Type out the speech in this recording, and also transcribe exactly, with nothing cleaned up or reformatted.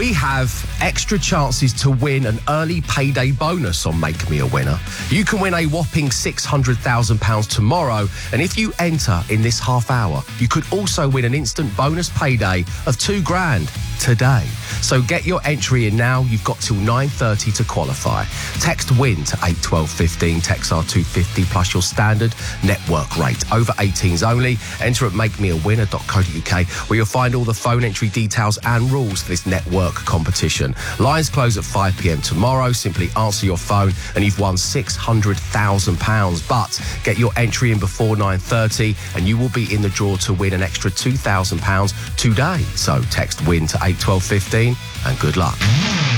We have extra chances to win an early payday bonus on Make Me a Winner. You can win a whopping six hundred thousand pounds tomorrow, and if you enter in this half hour, you could also win an instant bonus payday of two grand today. So get your entry in now. You've got till nine thirty to qualify. Text WIN to eight twelve fifteen. Text R two fifty plus your standard network rate. Over eighteens only. Enter at make me a winner dot co dot uk, where you'll find all the phone entry details and rules for this network competition. Lines close at five p m tomorrow. Simply answer your phone and you've won six hundred thousand pounds. But get your entry in before nine thirty and you will be in the draw to win an extra two thousand pounds today. So text WIN to eight twelve fifteen and good luck.